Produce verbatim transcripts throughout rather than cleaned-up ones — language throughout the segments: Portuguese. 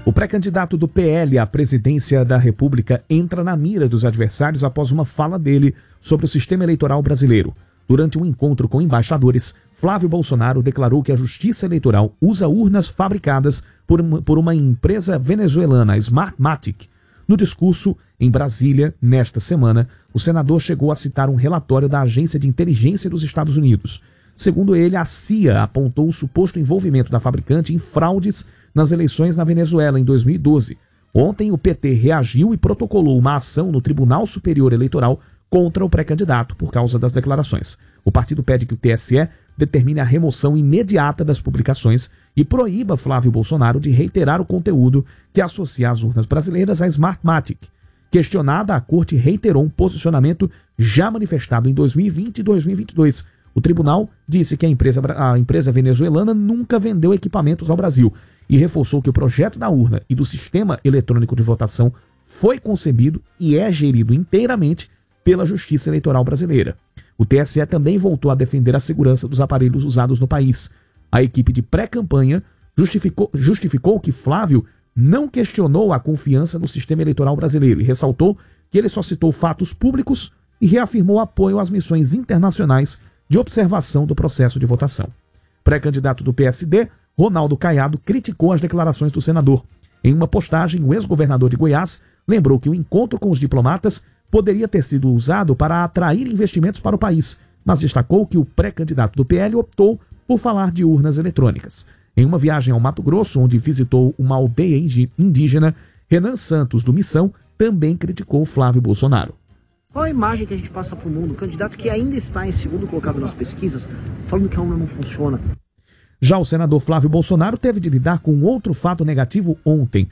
O pré-candidato do P L à presidência da República entra na mira dos adversários após uma fala dele sobre o sistema eleitoral brasileiro. Durante um encontro com embaixadores, Flávio Bolsonaro declarou que a Justiça Eleitoral usa urnas fabricadas por uma, por uma empresa venezuelana, a Smartmatic. No discurso em Brasília, nesta semana, o senador chegou a citar um relatório da Agência de Inteligência dos Estados Unidos. Segundo ele, a C I A apontou o suposto envolvimento da fabricante em fraudes nas eleições na Venezuela em dois mil e doze. Ontem, o P T reagiu e protocolou uma ação no Tribunal Superior Eleitoral contra o pré-candidato por causa das declarações. O partido pede que o T S E determine a remoção imediata das publicações e proíba Flávio Bolsonaro de reiterar o conteúdo que associa as urnas brasileiras à Smartmatic. Questionada, a corte reiterou um posicionamento já manifestado em dois mil e vinte e dois mil e vinte e dois. O tribunal disse que a empresa, a empresa venezuelana nunca vendeu equipamentos ao Brasil e reforçou que o projeto da urna e do sistema eletrônico de votação foi concebido e é gerido inteiramente pela Justiça Eleitoral brasileira. O T S E também voltou a defender a segurança dos aparelhos usados no país. A equipe de pré-campanha justificou, justificou que Flávio não questionou a confiança no sistema eleitoral brasileiro e ressaltou que ele só citou fatos públicos e reafirmou apoio às missões internacionais de observação do processo de votação. Pré-candidato do P S D, Ronaldo Caiado, criticou as declarações do senador. Em uma postagem, o ex-governador de Goiás lembrou que o encontro com os diplomatas poderia ter sido usado para atrair investimentos para o país, mas destacou que o pré-candidato do P L optou por falar de urnas eletrônicas. Em uma viagem ao Mato Grosso, onde visitou uma aldeia indígena, Renan Santos, do Missão, também criticou Flávio Bolsonaro. Qual a imagem que a gente passa para o mundo? O candidato que ainda está em segundo colocado nas pesquisas, falando que a urna não funciona. Já o senador Flávio Bolsonaro teve de lidar com outro fato negativo ontem.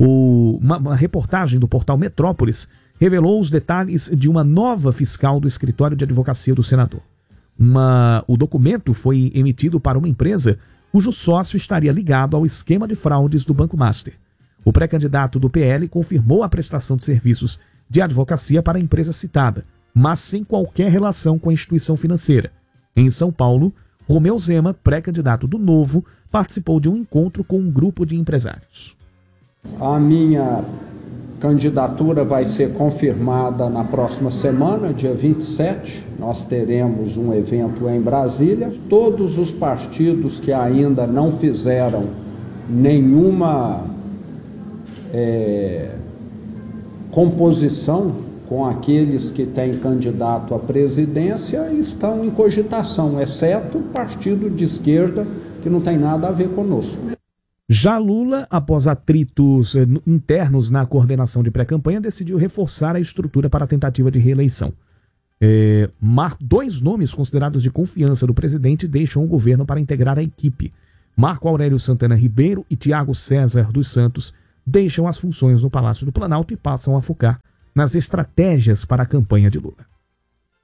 O, uma, uma reportagem do portal Metrópolis revelou os detalhes de uma nova fiscal do escritório de advocacia do senador. Uma, o documento foi emitido para uma empresa cujo sócio estaria ligado ao esquema de fraudes do Banco Master. O pré-candidato do P L confirmou a prestação de serviços de advocacia para a empresa citada, mas sem qualquer relação com a instituição financeira. Em São Paulo, Romeu Zema, pré-candidato do Novo, participou de um encontro com um grupo de empresários. A minha candidatura vai ser confirmada na próxima semana, dia vinte e sete. Nós teremos um evento em Brasília. Todos os partidos que ainda não fizeram nenhuma é, composição com aqueles que têm candidato à presidência estão em cogitação, exceto o partido de esquerda, que não tem nada a ver conosco. Já Lula, após atritos internos na coordenação de pré-campanha, decidiu reforçar a estrutura para a tentativa de reeleição. É, mar, dois nomes considerados de confiança do presidente deixam o governo para integrar a equipe. Marco Aurélio Santana Ribeiro e Tiago César dos Santos deixam as funções no Palácio do Planalto e passam a focar nas estratégias para a campanha de Lula.